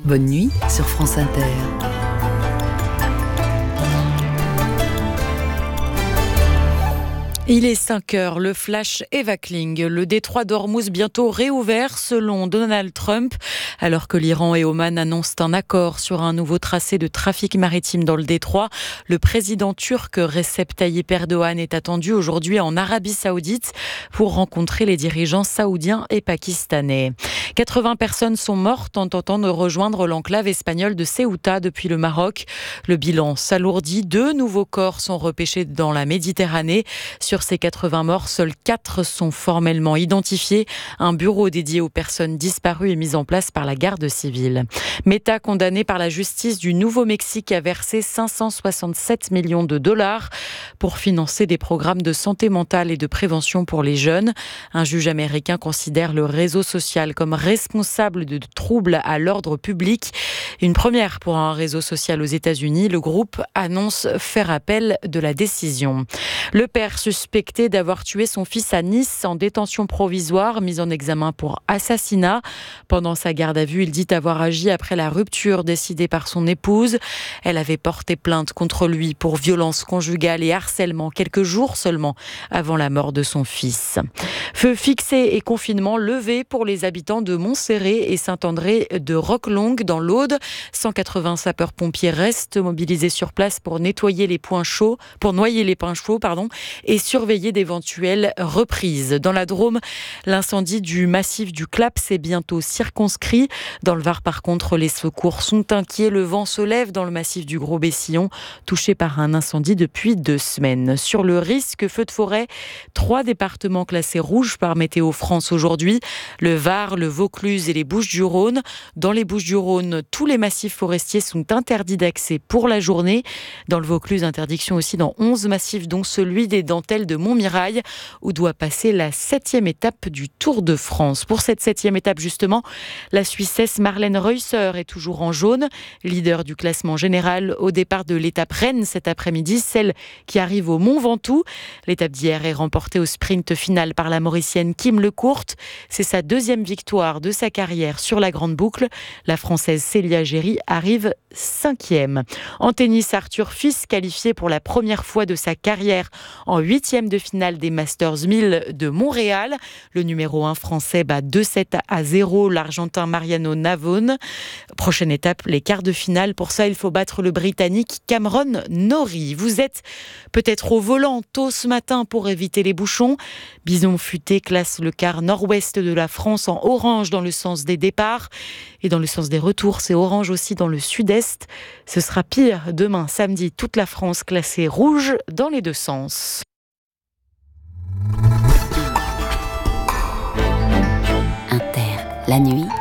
Bonne nuit sur France Inter. Il est 5h, le flash Eva Kling. Le détroit d'Ormuz bientôt réouvert selon Donald Trump, alors que l'Iran et Oman annoncent un accord sur un nouveau tracé de trafic maritime dans le détroit. Le président turc Recep Tayyip Erdogan est attendu aujourd'hui en Arabie Saoudite pour rencontrer les dirigeants saoudiens et pakistanais. 80 personnes sont mortes en tentant de rejoindre l'enclave espagnole de Ceuta depuis le Maroc. Le bilan s'alourdit. 2 nouveaux corps sont repêchés dans la Méditerranée. Sur ces 80 morts, seuls 4 sont formellement identifiés. Un bureau dédié aux personnes disparues est mis en place par la garde civile. Meta, condamné par la justice du Nouveau-Mexique, a versé 567 millions de dollars pour financer des programmes de santé mentale et de prévention pour les jeunes. Un juge américain considère le réseau social comme responsable de troubles à l'ordre public. Une première pour un réseau social aux États-Unis. Le groupe annonce faire appel de la décision. Le père suspecté d'avoir tué son fils à Nice en détention provisoire, mis en examen pour assassinat. Pendant sa garde à vue, il dit avoir agi après la rupture décidée par son épouse. Elle avait porté plainte contre lui pour violence conjugale et harcèlement quelques jours seulement avant la mort de son fils. Feu fixé et confinement levé pour les habitants de Montserrat et Saint-André de Roquelongue dans l'Aude. 180 sapeurs-pompiers restent mobilisés sur place pour noyer les points chauds, et surveiller d'éventuelles reprises. Dans la Drôme, l'incendie du massif du Claps est bientôt circonscrit. Dans le Var, par contre, les secours sont inquiets. Le vent se lève dans le massif du Gros-Bessillon, touché par un incendie depuis 2 semaines. Sur le risque feu de forêt, 3 départements classés rouges par Météo France aujourd'hui. Le Var, le Vaucluse et les Bouches-du-Rhône. Dans les Bouches-du-Rhône, tous les massifs forestiers sont interdits d'accès pour la journée. Dans le Vaucluse, interdiction aussi dans 11 massifs, dont celui des Dentelles de Montmirail, où doit passer la 7e étape du Tour de France. Pour cette 7e étape, justement, la Suissesse Marlène Reusser est toujours en jaune, leader du classement général au départ de l'étape Rennes cet après-midi, celle qui arrive au Mont Ventoux. L'étape d'hier est remportée au sprint final par la Mauricienne Kim Lecourte. C'est sa 2e victoire de sa carrière sur la grande boucle. La Française Célia Géry arrive 5e. En tennis, Arthur Fils, qualifié pour la première fois de sa carrière en 8e de finale des Masters 1000 de Montréal. Le numéro 1 français bat 2-7-0 l'Argentin Mariano Navone. Prochaine étape, les quarts de finale. Pour ça, il faut battre le Britannique Cameron Norrie. Vous êtes peut-être au volant tôt ce matin pour éviter les bouchons. Bison Futé classe le quart nord-ouest de la France en orange dans le sens des départs. Et dans le sens des retours, c'est orange aussi dans le sud-est. Ce sera pire demain, samedi, toute la France classée rouge dans les 2 sens. Inter, la nuit,